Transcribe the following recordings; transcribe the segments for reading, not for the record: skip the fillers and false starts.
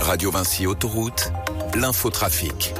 Radio Vinci Autoroute, l'infotrafic.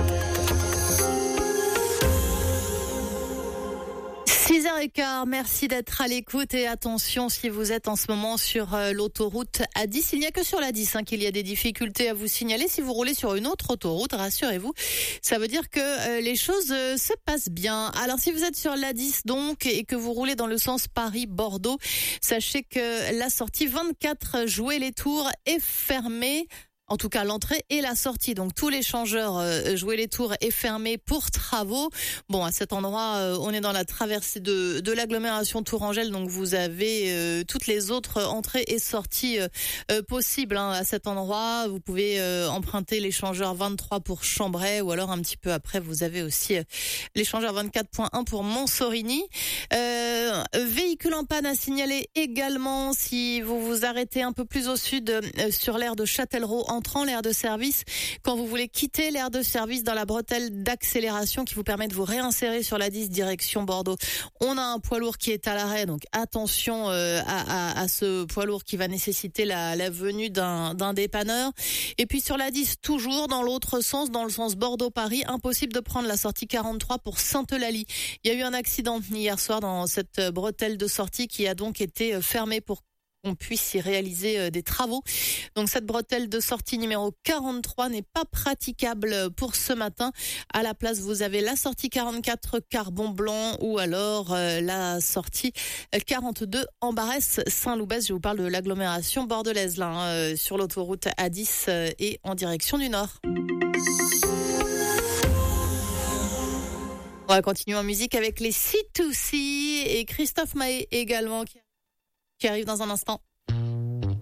6h15, merci d'être à l'écoute et attention si vous êtes en ce moment sur l'autoroute A10. Il n'y a que sur la 10 qu'il y a des difficultés à vous signaler. Si vous roulez sur une autre autoroute, rassurez-vous, ça veut dire que les choses se passent bien. Alors si vous êtes sur la 10 donc et que vous roulez dans le sens Paris-Bordeaux, sachez que la sortie 24 Jouer les Tours est fermée. En tout cas, l'entrée et la sortie. Donc, tous les changeurs Jouer les Tours est fermé pour travaux. Bon, à cet endroit, on est dans la traversée de l'agglomération Tourangelle. Donc, vous avez toutes les autres entrées et sorties possibles à cet endroit. Vous pouvez emprunter l'échangeur 23 pour Chambray ou alors un petit peu après, vous avez aussi l'échangeur 24.1 pour Montsorigny. Véhicule en panne à signaler également si vous vous arrêtez un peu plus au sud sur l'aire de Châtellerault entrant l'aire de service, quand vous voulez quitter l'aire de service dans la bretelle d'accélération qui vous permet de vous réinsérer sur la 10 direction Bordeaux. On a un poids lourd qui est à l'arrêt, donc attention à ce poids lourd qui va nécessiter la venue d'un dépanneur. Et puis sur la 10, toujours dans l'autre sens, dans le sens Bordeaux-Paris, impossible de prendre la sortie 43 pour Sainte-Eulalie. Il y a eu un accident hier soir dans cette bretelle de sortie qui a donc été fermée pour qu'on puisse y réaliser des travaux. Donc cette bretelle de sortie numéro 43 n'est pas praticable pour ce matin. À la place, vous avez la sortie 44 Carbon Blanc ou alors la sortie 42 Ambarès-Saint-Loubès. Je vous parle de l'agglomération bordelaise là, sur l'autoroute A10 et en direction du nord. On va continuer en musique avec les C2C et Christophe Maé également qui arrive dans un instant.